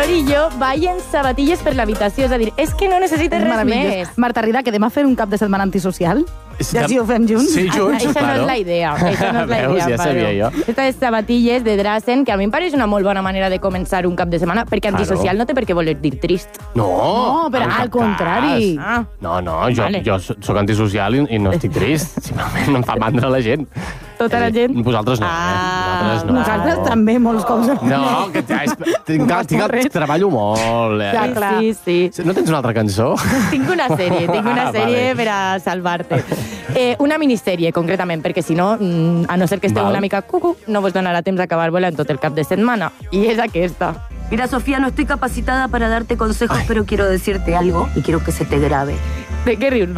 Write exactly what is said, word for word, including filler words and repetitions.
Lori i jo ballen sabatilles per l'habitació. És a dir, és que no necessites res més. Marta Rida, quedem a fer un cap de setmana antisocial? Ja si ho fem junts? Sí, junts, Això claro. no és la idea. Això no és la Veus, idea, ja sabia jo. Aquestes sabatilles de Drazen, que a mi em pareix una molt bona manera de començar un cap de setmana, perquè antisocial Claro. no té per què voler dir trist. No, No, però en al cap contrari. cas. Ah. No, no, jo, Vale. jo soc antisocial i, i no estic trist. Simplement em fa mandra la gent. Tota la gent? Vosaltres no, Ah, eh? Vosaltres no. Nosaltres també, molts cops. No, que ja, és, tinc, tinc, treballo molt. Eh? Ja, clar. Sí, sí. No tens una altra cançó? Tinc una sèrie, tinc una Ah, sèrie vale. per a salvar-te. Eh, una minissèrie, concretament, perquè si no, mm, a no ser que esteu Val. una mica cucu, no vos donarà temps d'acabar volant tot el cap de setmana. I és aquesta. Mira, Sofía, no estoy capacitada para darte consejos, pero quiero decirte algo y quiero que se te grabe. De què rius,